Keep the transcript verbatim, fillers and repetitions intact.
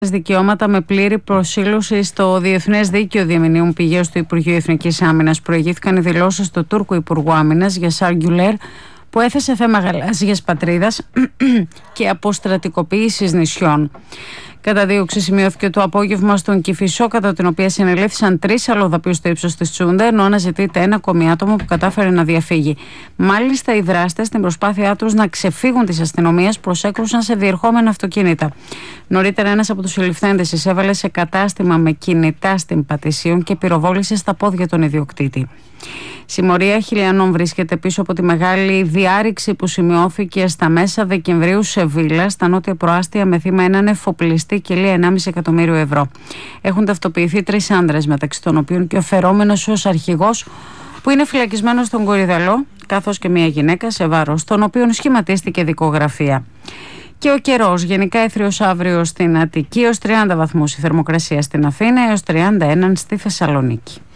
Δικαιώματα με πλήρη προσήλωση στο διεθνές δίκαιο, διαμηνύουν πηγές του Υπουργείου Εθνικής Άμυνας. Προηγήθηκαν οι δηλώσεις του Τούρκου Υπουργού Άμυνας Γιασάρ Γκιουλέρ, που έθεσε θέμα γαλάζιας πατρίδας και αποστρατικοποίησης νησιών. Καταδίωξη σημειώθηκε το απόγευμα στον Κηφισό, κατά την οποία συνελήφθησαν τρεις αλλοδαποί στο ύψος της Τσούντα, ενώ αναζητείται ένα ακόμη άτομο που κατάφερε να διαφύγει. Μάλιστα, οι δράστες, στην προσπάθειά τους να ξεφύγουν της αστυνομίας, προσέκρουσαν σε διερχόμενα αυτοκίνητα. Νωρίτερα, ένας από τους συλληφθέντες εισέβαλε σε κατάστημα με κινητά στην Πατησίων και πυροβόλησε στα πόδια τον ιδιοκτήτη. Συμμορία χιλιανών βρίσκεται πίσω από τη μεγάλη διάρρηξη που σημειώθηκε στα μέσα Δεκεμβρίου σε Βίλα, στα νότια προάστια, με θύμα έναν εφοπλιστή κελία ενάμιση εκατομμύριο ευρώ. Έχουν ταυτοποιηθεί τρεις άνδρες, μεταξύ των οποίων και ο φερόμενος ως αρχηγός, που είναι φυλακισμένος στον Κορυδαλό, καθώς και μια γυναίκα σε βάρος των οποίων σχηματίστηκε δικογραφία. Και ο καιρός, γενικά έθριος αύριο στην Αττική, έως τριάντα βαθμούς η θερμοκρασία στην Αθήνα, έως τριάντα ένα στη Θεσσαλονίκη.